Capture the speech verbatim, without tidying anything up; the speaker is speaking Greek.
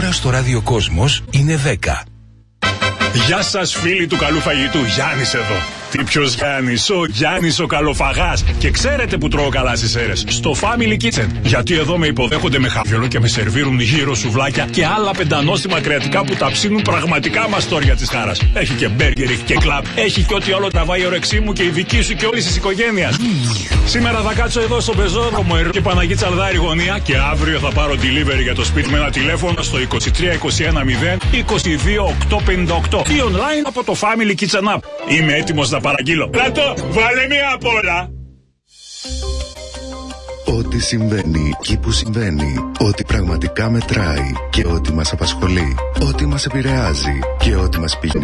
ώρα στο ραδιοκόσμος είναι δέκα. Γεια σας φίλοι του καλού φαγητού, Γιάννης εδώ. Τι ποιος Γιάννης, ο Γιάννης ο καλοφαγάς. Και ξέρετε που τρώω καλά στις αίρες? Στο Family Kitchen. Γιατί εδώ με υποδέχονται με χαβιόλο και με σερβίρουν γύρω σουβλάκια και άλλα πεντανόστιμα κρεατικά που τα ψήνουν πραγματικά μαστόρια της χάρας. Έχει και μπέργκερ, έχει και κλαμπ, έχει και ό,τι άλλο τραβάει η όρεξή μου και η δική σου και όλης της οικογένειας. Σήμερα θα κάτσω εδώ στο πεζόδρομο και Παναγή Τσαλδάρη γωνία και αύριο θα πάρω delivery για το σπίτι με ένα τηλέφωνο στο είκοσι τρία είκοσι ένα μηδέν είκοσι δύο οκτακόσια πενήντα οκτώ ή online από το Family Kitchen App. Είμαι έτοιμος να παραγγείλω. Πλάτο, βάλε μία απ' όλα. Ό,τι συμβαίνει, εκεί που συμβαίνει, ό,τι πραγματικά μετράει και ό,τι μας απασχολεί, ό,τι μας επηρεάζει και ό,τι μας πηγαίνει.